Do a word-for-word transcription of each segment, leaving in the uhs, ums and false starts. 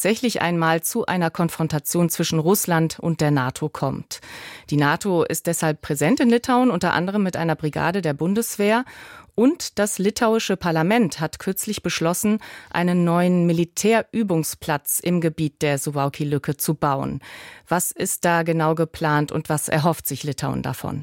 tatsächlich einmal zu einer Konfrontation zwischen Russland und der NATO kommt. Die NATO ist deshalb präsent in Litauen, unter anderem mit einer Brigade der Bundeswehr. Und das litauische Parlament hat kürzlich beschlossen, einen neuen Militärübungsplatz im Gebiet der Suwałki-Lücke zu bauen. Was ist da genau geplant und was erhofft sich Litauen davon?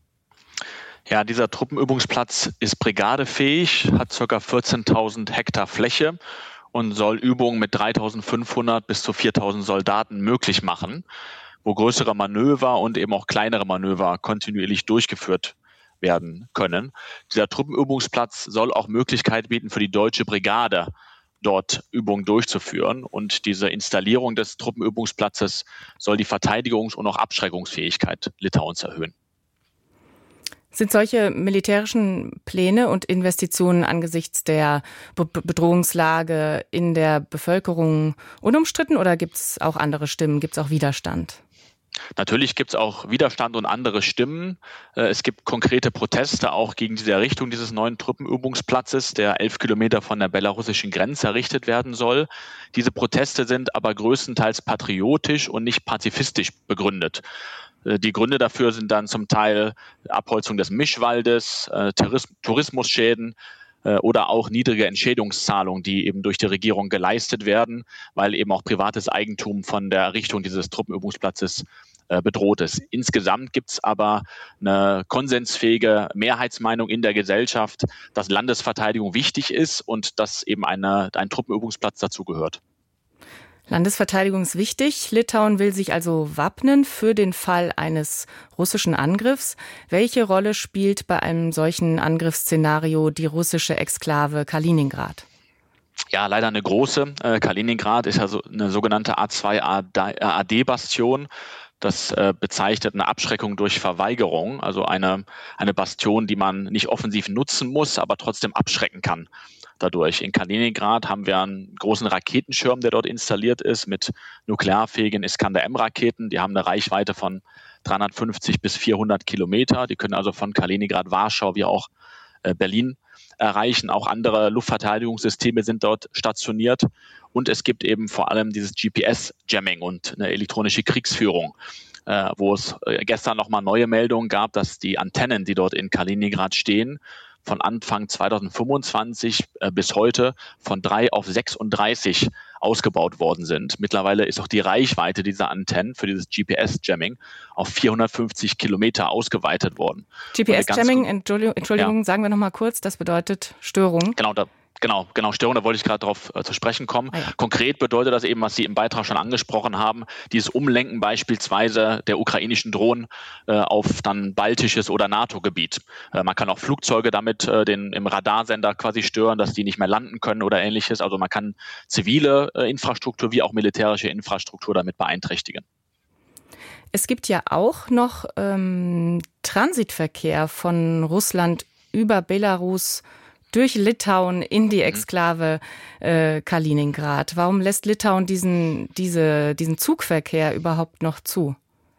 Ja, dieser Truppenübungsplatz ist brigadefähig, hat ca. vierzehntausend Hektar Fläche und soll Übungen mit dreitausendfünfhundert bis zu viertausend Soldaten möglich machen, wo größere Manöver und eben auch kleinere Manöver kontinuierlich durchgeführt werden können. Dieser Truppenübungsplatz soll auch Möglichkeit bieten für die deutsche Brigade, dort Übungen durchzuführen. Und diese Installierung des Truppenübungsplatzes soll die Verteidigungs- und auch Abschreckungsfähigkeit Litauens erhöhen. Sind solche militärischen Pläne und Investitionen angesichts der Be- Bedrohungslage in der Bevölkerung unumstritten oder gibt es auch andere Stimmen, gibt es auch Widerstand? Natürlich gibt es auch Widerstand und andere Stimmen. Es gibt konkrete Proteste auch gegen diese Errichtung dieses neuen Truppenübungsplatzes, der elf Kilometer von der belarussischen Grenze errichtet werden soll. Diese Proteste sind aber größtenteils patriotisch und nicht pazifistisch begründet. Die Gründe dafür sind dann zum Teil Abholzung des Mischwaldes, Tourismusschäden oder auch niedrige Entschädigungszahlungen, die eben durch die Regierung geleistet werden, weil eben auch privates Eigentum von der Errichtung dieses Truppenübungsplatzes bedroht ist. Insgesamt gibt es aber eine konsensfähige Mehrheitsmeinung in der Gesellschaft, dass Landesverteidigung wichtig ist und dass eben eine, ein Truppenübungsplatz dazu gehört. Landesverteidigung ist wichtig. Litauen will sich also wappnen für den Fall eines russischen Angriffs. Welche Rolle spielt bei einem solchen Angriffsszenario die russische Exklave Kaliningrad? Ja, leider eine große. Äh, Kaliningrad ist ja so eine sogenannte A zwei A D-Bastion. Das äh, bezeichnet eine Abschreckung durch Verweigerung, also eine, eine Bastion, die man nicht offensiv nutzen muss, aber trotzdem abschrecken kann. Dadurch. In Kaliningrad haben wir einen großen Raketenschirm, der dort installiert ist, mit nuklearfähigen Iskander-M-Raketen. Die haben eine Reichweite von dreihundertfünfzig bis vierhundert Kilometer. Die können also von Kaliningrad, Warschau wie auch äh, Berlin erreichen. Auch andere Luftverteidigungssysteme sind dort stationiert. Und es gibt eben vor allem dieses G P S-Jamming und eine elektronische Kriegsführung, äh, wo es äh, gestern nochmal neue Meldungen gab, dass die Antennen, die dort in Kaliningrad stehen, von Anfang zweitausendfünfundzwanzig äh, bis heute von drei auf sechsunddreißig ausgebaut worden sind. Mittlerweile ist auch die Reichweite dieser Antennen für dieses G P S-Jamming auf vierhundertfünfzig Kilometer ausgeweitet worden. G P S-Jamming, Entschuldigung, Entschuldigung ja. sagen wir noch mal kurz, das bedeutet Störung. Genau, da Genau, genau, Störung, da wollte ich gerade darauf äh, zu sprechen kommen. Ah, ja. Konkret bedeutet das eben, was Sie im Beitrag schon angesprochen haben, dieses Umlenken beispielsweise der ukrainischen Drohnen äh, auf dann baltisches oder NATO-Gebiet. Äh, man kann auch Flugzeuge damit äh, den, im Radarsender quasi stören, dass die nicht mehr landen können oder ähnliches. Also man kann zivile äh, Infrastruktur wie auch militärische Infrastruktur damit beeinträchtigen. Es gibt ja auch noch ähm, Transitverkehr von Russland über Belarus durch Litauen in die Exklave äh, Kaliningrad. Warum lässt Litauen diesen, diese, diesen Zugverkehr überhaupt noch zu?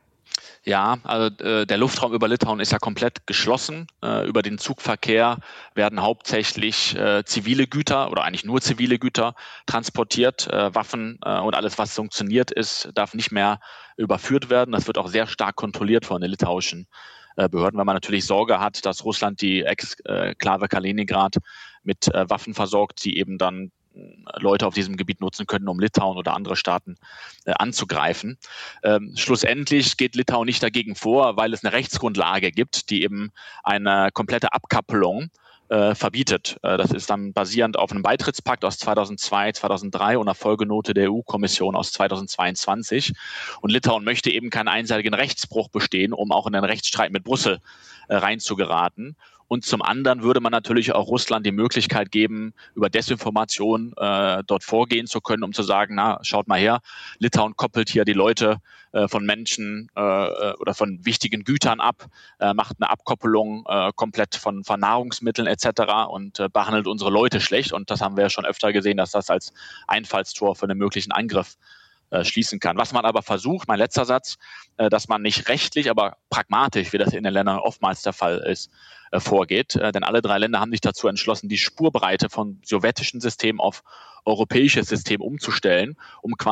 Ja, also äh, der Luftraum über Litauen ist ja komplett geschlossen. Äh, über den Zugverkehr werden hauptsächlich äh, zivile Güter oder eigentlich nur zivile Güter transportiert. Äh, Waffen äh, und alles, was sanktioniert ist, darf nicht mehr überführt werden. Das wird auch sehr stark kontrolliert von den litauischen Behörden, weil man natürlich Sorge hat, dass Russland die Exklave Kaliningrad mit äh, Waffen versorgt, die eben dann äh, Leute auf diesem Gebiet nutzen können, um Litauen oder andere Staaten äh, anzugreifen. Ähm, schlussendlich geht Litauen nicht dagegen vor, weil es eine Rechtsgrundlage gibt, die eben eine komplette Abkappelung äh, verbietet. Äh, das ist dann basierend auf einem Beitrittspakt aus zweitausendzwei, zweitausenddrei und einer Folgenote der E U-Kommission aus zweitausendzweiundzwanzig. Und Litauen möchte eben keinen einseitigen Rechtsbruch bestehen, um auch in einen Rechtsstreit mit Brüssel äh, reinzugeraten. Und zum anderen würde man natürlich auch Russland die Möglichkeit geben, über Desinformation äh, dort vorgehen zu können, um zu sagen, na, schaut mal her, Litauen koppelt hier die Leute äh, von Menschen äh, oder von wichtigen Gütern ab, äh, macht eine Abkoppelung äh, komplett von, von Nahrungsmitteln et cetera und äh, behandelt unsere Leute schlecht. Und das haben wir ja schon öfter gesehen, dass das als Einfallstor für einen möglichen Angriff schließen kann. Was man aber versucht, mein letzter Satz, dass man nicht rechtlich, aber pragmatisch, wie das in den Ländern oftmals der Fall ist, vorgeht. Denn alle drei Länder haben sich dazu entschlossen, die Spurbreite von sowjetischen Systemen auf europäisches System umzustellen, um quasi